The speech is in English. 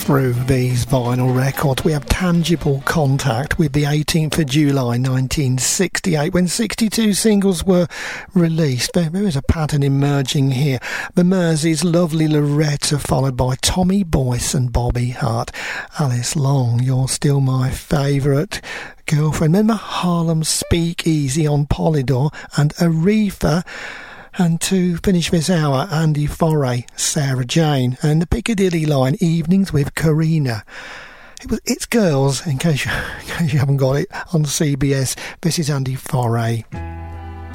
through these vinyl records. We have tangible contact with the 18th of July 1968, when 62 singles were released. There is a pattern emerging here. The Merseys' Lovely Loretta, followed by Tommy Boyce and Bobby Hart. Alice Long, You're Still My Favourite Girlfriend. Remember Harlem Speakeasy on Polydor, and Aretha. And to finish this hour, Andy Foray, Sarah Jane, and the Piccadilly Line, Evenings with Karina. It's Girls, in case you haven't got it, on CBS. This is Andy Foray.